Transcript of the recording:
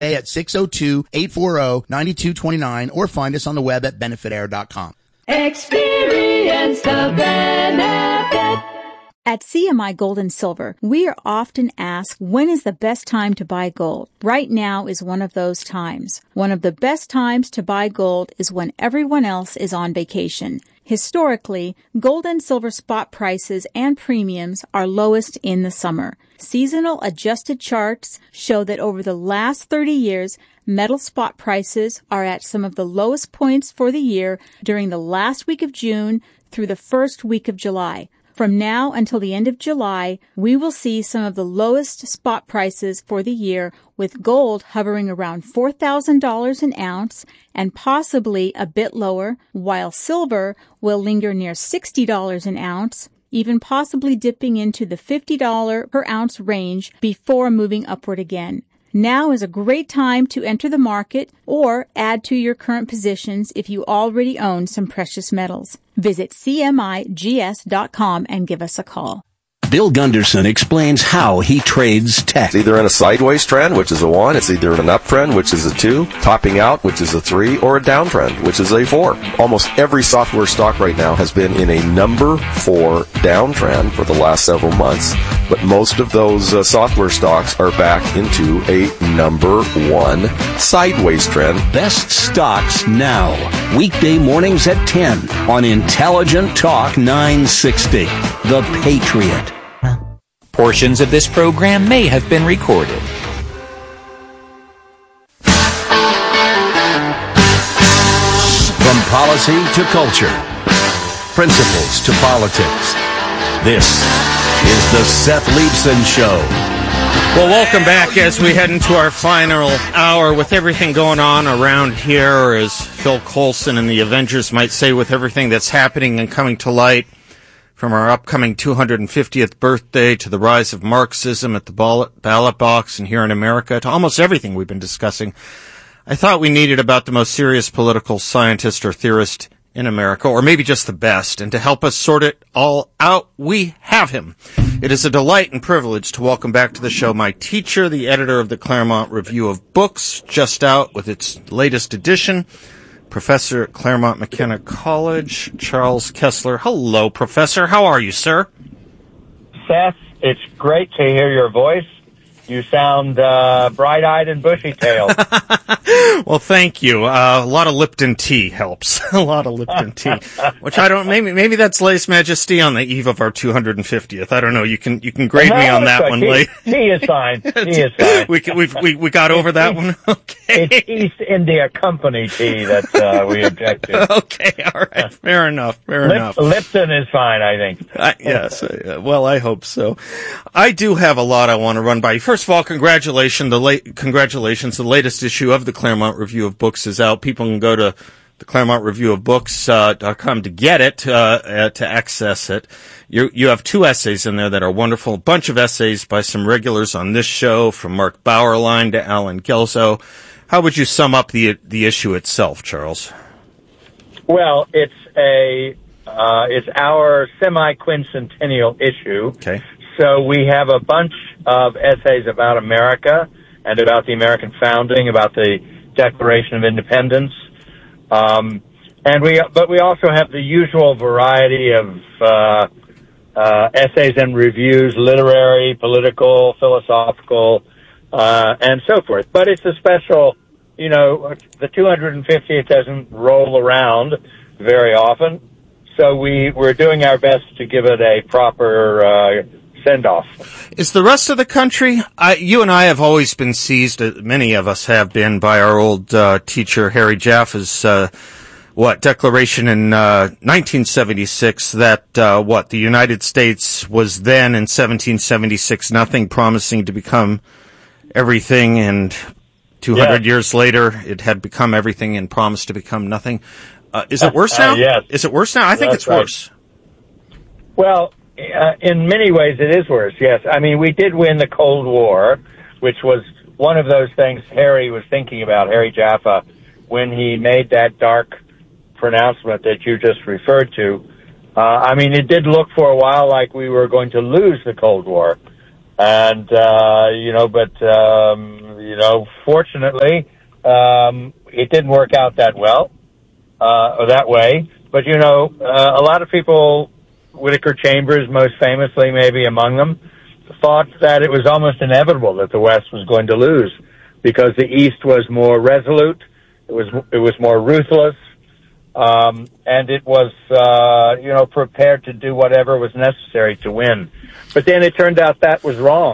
at 602-840-9229 or find us on the web at benefitair.com. Experience the benefit. At CMI Gold and Silver, we are often asked, when is the best time to buy gold? Right now is one of those times. One of the best times to buy gold is when everyone else is on vacation. Historically, gold and silver spot prices and premiums are lowest in the summer. Seasonal adjusted charts show that over the last 30 years, metal spot prices are at some of the lowest points for the year during the last week of June through the first week of July. From now until the end of July, we will see some of the lowest spot prices for the year, with gold hovering around $4,000 an ounce and possibly a bit lower, while silver will linger near $60 an ounce, even possibly dipping into the $50 per ounce range before moving upward again. Now is a great time to enter the market or add to your current positions if you already own some precious metals. Visit CMIGS.com and give us a call. Bill Gunderson explains how he trades tech. It's either in a sideways trend, which is a 1. It's either in an uptrend, which is a 2. Topping out, which is a 3. Or a downtrend, which is a 4. Almost every software stock right now has been in a number 4 downtrend for the last several months. But most of those software stocks are back into a number 1 sideways trend. Best stocks now. Weekday mornings at 10 on Intelligent Talk 960. The Patriot. Portions of this program may have been recorded. From policy to culture, principles to politics, this is the Seth Leibsohn Show. Well, welcome back as we head into our final hour with everything going on around here, or as Phil Coulson and the Avengers might say, with everything that's happening and coming to light. From our upcoming 250th birthday to the rise of Marxism at the ballot box and here in America to almost everything we've been discussing, I thought we needed about the most serious political scientist or theorist in America, or maybe just the best. And to help us sort it all out, we have him. It is a delight and privilege to welcome back to the show my teacher, the editor of the Claremont Review of Books, just out with its latest edition, Professor at Claremont McKenna College, Charles Kesler. Hello, Professor. How are you, sir? Seth, it's great to hear your voice. You sound bright-eyed and bushy-tailed. Well, thank you. A lot of Lipton tea helps. A lot of Lipton tea, which I don't. Maybe that's Lèse Majesté on the eve of our 250th. I don't know. You can grade me on that one later. Tea is fine. Tea is fine. We got over that one. Okay. It's East India Company tea that we object to. Okay. All right. Fair enough. Lipton is fine, I think. Yes. Well, I hope so. I do have a lot I want to run by you. First of all, congratulations. The latest issue of the Claremont Review of Books is out. People can go to the ClaremontReviewOfBooks.com to get it, to access it. You have 2 essays in there that are wonderful. A bunch of essays by some regulars on this show, from Mark Bauerlein to Alan Gelso. How would you sum up the issue itself, Charles? Well, it's our semi-quincentennial issue. Okay. So we have a bunch of essays about America and about the American founding, about the Declaration of Independence. But we also have the usual variety of essays and reviews, literary, political, philosophical, and so forth. But it's a special, the 250th doesn't roll around very often, so we're doing our best to give it a proper send-off. Is the rest of the country, you and I have always been seized, many of us have been, by our old teacher, Harry Jaffe's, declaration in 1976 that, the United States was then, in 1776, nothing, promising to become everything, and 200 years later, it had become everything and promised to become nothing. Is it worse now? Yes. Is it worse now? I think it's worse. Well, in many ways, it is worse, yes. I mean, we did win the Cold War, which was one of those things Harry was thinking about, Harry Jaffa, when he made that dark pronouncement that you just referred to. It did look for a while like we were going to lose the Cold War. And, fortunately, it didn't work out that well, or that way. But, a lot of people, Whittaker Chambers most famously, maybe among them, thought that it was almost inevitable that the West was going to lose because the East was more resolute, it was more ruthless, and it was, prepared to do whatever was necessary to win. But then it turned out that was wrong.